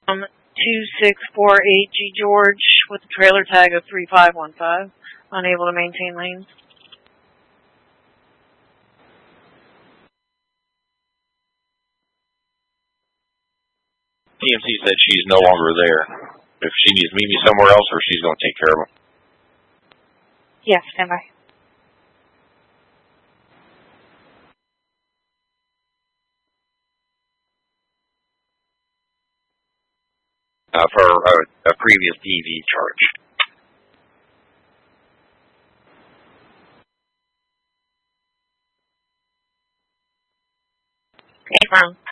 2648G George with a trailer tag of 3515, unable to maintain lanes. TMC said she's no longer there. If she needs to meet me somewhere else, or she's going to take care of him. Yes, stand by. For a previous DV charge. Okay,